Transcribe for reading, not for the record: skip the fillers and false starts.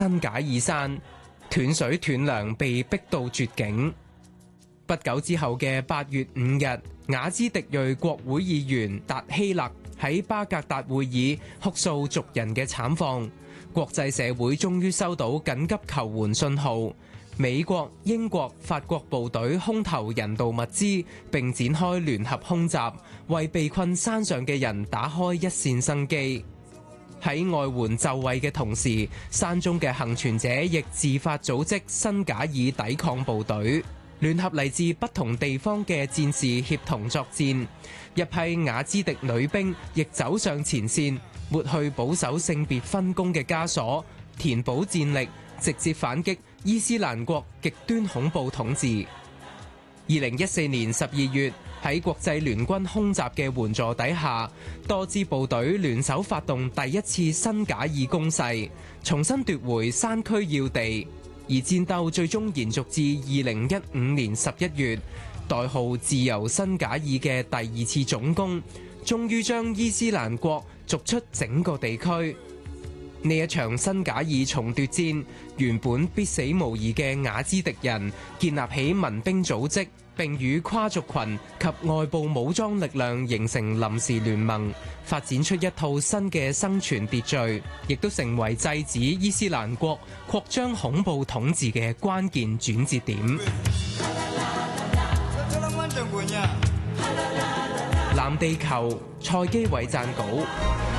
新賈爾山，斷水斷糧被逼到絕境。不久之後嘅8月5日，雅茲迪裔國會議員達希勒喺巴格達會議哭訴族人嘅慘況，國際社會終於收到緊急求援信號，美國、英國、法國部隊空投人道物資，並展開聯合空襲，為被困山上嘅人打開一線生機。喺外援就位嘅同時，山中嘅幸存者亦自發組織新賈爾抵抗部隊，聯合嚟自不同地方嘅戰士協同作戰。一批雅茲迪女兵亦走上前線，抹去保守性別分工嘅枷鎖，填補戰力，直接反擊伊斯蘭國極端恐怖統治。2014年12月，喺國際聯軍空襲嘅援助底下，多支部隊聯手發動第一次新賈爾攻勢，重新奪回山區要地。而戰鬥最終延續至2015年11月，代號自由新賈爾嘅第二次總攻，終於將伊斯蘭國逐出整個地區。呢一場新賈爾重奪戰，原本必死無疑嘅雅茲迪人建立起民兵組織，並與跨族群及外部武裝力量形成臨時聯盟，發展出一套新嘅生存秩序，亦都成為制止伊斯蘭國擴張恐怖統治嘅關鍵轉折點。藍地球，蔡基偉撰稿。